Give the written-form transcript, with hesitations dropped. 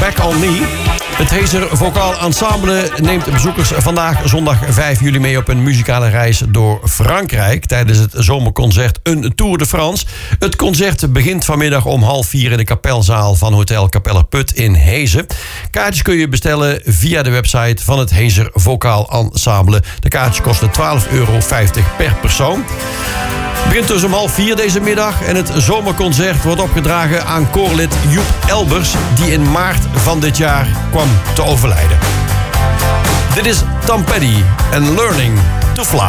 Back on Me. Het Hezer Vocaal Ensemble neemt bezoekers vandaag zondag 5 juli mee op een muzikale reis door Frankrijk tijdens het zomerconcert Een Tour de France. Het concert begint vanmiddag om 3:30 in de kapelzaal van Hotel Capellerput in Hezen. Kaartjes kun je bestellen via de website van het Hezer Vocaal Ensemble. De kaartjes kosten €12,50 per persoon. Het begint dus om 3:30 deze middag en het zomerconcert wordt opgedragen aan koorlid Joep Elbers, die in maart van dit jaar kwam te overlijden. Dit is Tom Petty en Learning to Fly.